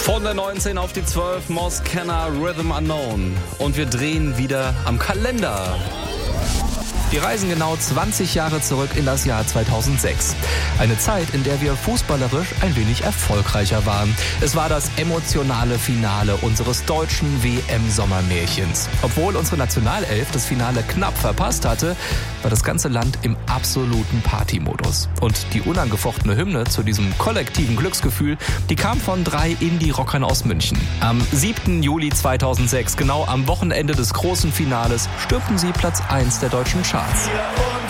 Von der 19 auf die 12, Moss Kenner, Rhythm Unknown. Und wir drehen wieder am Kalender. Wir reisen genau 20 Jahre zurück in das Jahr 2006. Eine Zeit, in der wir fußballerisch ein wenig erfolgreicher waren. Es war das emotionale Finale unseres deutschen WM-Sommermärchens. Obwohl unsere Nationalelf das Finale knapp verpasst hatte, war das ganze Land im absoluten Partymodus. Und die unangefochtene Hymne zu diesem kollektiven Glücksgefühl, die kam von 3 Indie-Rockern aus München. Am 7. Juli 2006, genau am Wochenende des großen Finales, stürmten sie Platz 1 der deutschen Charts. Wir und